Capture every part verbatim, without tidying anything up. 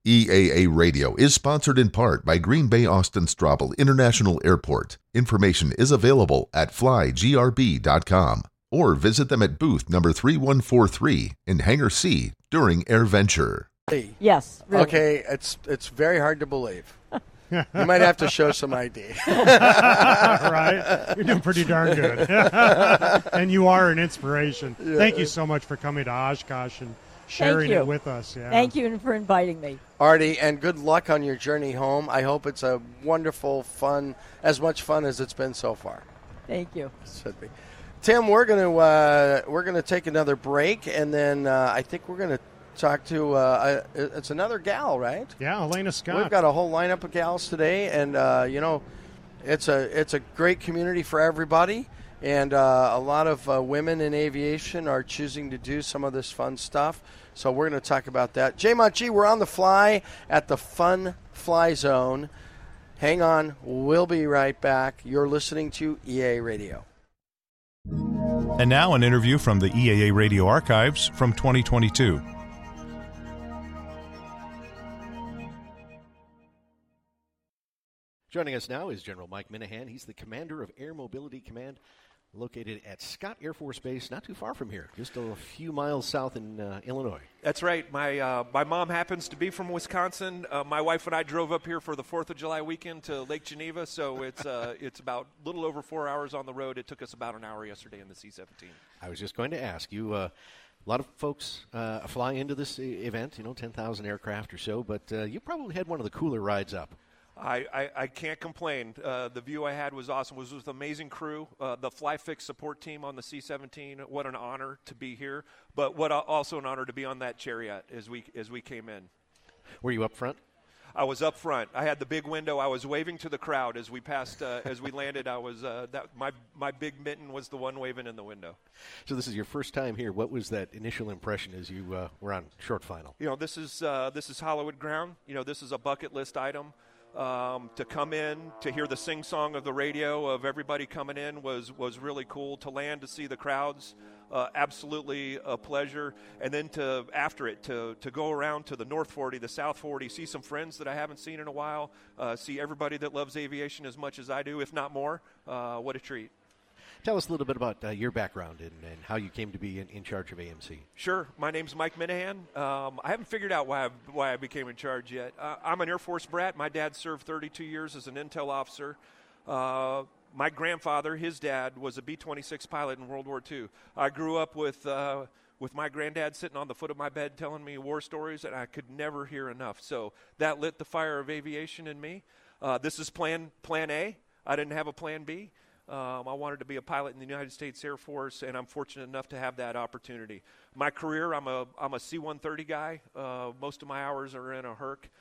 E A A Radio is sponsored in part by Green Bay Austin Straubel International Airport. Information is available at fly g r b dot com or visit them at booth number three one four three in Hangar C during AirVenture. Yes. Really. Okay, it's it's very hard to believe. You might have to show some I D. Right? You're doing pretty darn good. And you are an inspiration. Yeah. Thank you so much for coming to Oshkosh and sharing it with us. Yeah. Thank you for inviting me. Artie, and good luck on your journey home. I hope it's a wonderful, fun, as much fun as it's been so far. Thank you. It should be. Tim, we're going to uh, we're going to take another break, and then uh, I think we're going to talk to uh, uh, it's another gal, right? Yeah, Elena Scott. We've got a whole lineup of gals today, and uh, you know, it's a it's a great community for everybody, and uh, a lot of uh, women in aviation are choosing to do some of this fun stuff. So we're going to talk about that. J-Mont G, we're on the fly at the Fun Fly Zone. Hang on, we'll be right back. You're listening to E A A Radio. And now an interview from the E A A Radio archives from twenty twenty-two. Joining us now is General Mike Minahan. He's the commander of Air Mobility Command, located at Scott Air Force Base, not too far from here, just a few miles south in uh, Illinois. That's right. My uh, my mom happens to be from Wisconsin. Uh, my wife and I drove up here for the fourth of July weekend to Lake Geneva, so it's uh, it's about a little over four hours on the road. It took us about an hour yesterday in the C seventeen. I was just going to ask you, uh, a lot of folks uh, fly into this event, you know, ten thousand aircraft or so, but uh, you probably had one of the cooler rides up. I, I, I can't complain. Uh, the view I had was awesome. It was with an amazing crew. Uh, the FlyFix support team on the C seventeen, what an honor to be here. But what also an honor to be on that Chariot as we as we came in. Were you up front? I was up front. I had the big window. I was waving to the crowd as we passed, uh, as we landed. I was uh, that my my big mitten was the one waving in the window. So this is your first time here. What was that initial impression as you uh, were on short final? You know, this is uh, this is Hollywood ground. You know, this is a bucket list item. Um, to come in, to hear the sing-song of the radio of everybody coming in was, was really cool. To land, to see the crowds, uh, absolutely a pleasure. And then to after it, to, to go around to the North forty, the South forty, see some friends that I haven't seen in a while, uh, see everybody that loves aviation as much as I do, if not more. Uh, what a treat. Tell us a little bit about uh, your background and, and how you came to be in, in charge of A M C. Sure. My name's Mike Minahan. Um, I haven't figured out why I, why I became in charge yet. Uh, I'm an Air Force brat. My dad served thirty-two years as an intel officer. Uh, my grandfather, his dad, was a B twenty-six pilot in World War Two. I grew up with uh, with my granddad sitting on the foot of my bed telling me war stories, and I could never hear enough. So that lit the fire of aviation in me. Uh, this is plan, plan A. I didn't have a plan B. Um, I wanted to be a pilot in the United States Air Force, and I'm fortunate enough to have that opportunity. My career, I'm a I'm a C one thirty guy. Uh, most of my hours are in a Herc,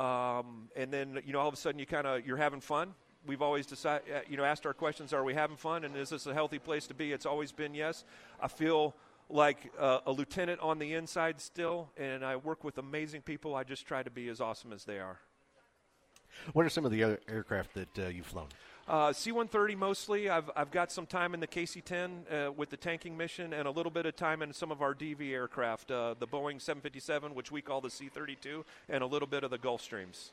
um, and then you know all of a sudden you kind of you're having fun. We've always decided, you know, asked our questions: are we having fun, and is this a healthy place to be? It's always been yes. I feel like uh, a lieutenant on the inside still, and I work with amazing people. I just try to be as awesome as they are. What are some of the other aircraft that uh, you've flown? Uh, C one thirty mostly. I've I've got some time in the K C ten uh, with the tanking mission, and a little bit of time in some of our D V aircraft, uh, the Boeing seven fifty-seven, which we call the C thirty-two, and a little bit of the Gulfstreams.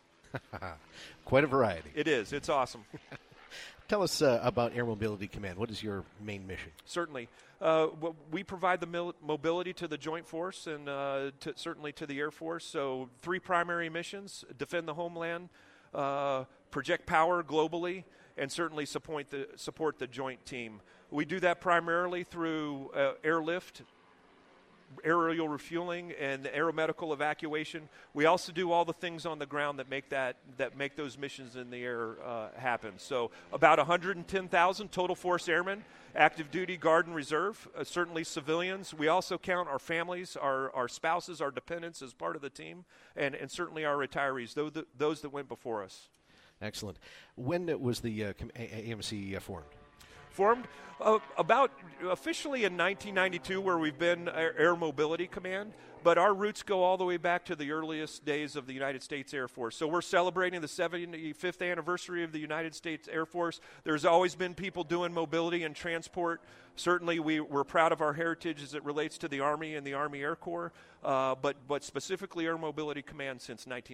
Quite a variety. It is. It's awesome. Tell us uh, about Air Mobility Command. What is your main mission? Certainly. Uh, we provide the mil- mobility to the Joint Force and uh, to, certainly to the Air Force. So three primary missions: defend the homeland, uh, project power globally, and certainly support the, support the joint team. We do that primarily through uh, airlift, aerial refueling, and aeromedical evacuation. We also do all the things on the ground that make that that make those missions in the air uh, happen. So about one hundred ten thousand total force airmen, active duty, guard, and reserve, uh, certainly civilians. We also count our families, our, our spouses, our dependents as part of the team, and, and certainly our retirees, those that, those that went before us. Excellent. When was the uh, A M C uh, formed? Formed uh, about officially in nineteen ninety-two, where we've been Air, Air Mobility Command, but our roots go all the way back to the earliest days of the United States Air Force. So we're celebrating the seventy-fifth anniversary of the United States Air Force. There's always been people doing mobility and transport. Certainly we, we're proud of our heritage as it relates to the Army and the Army Air Corps, uh, but, but specifically Air Mobility Command since nineteen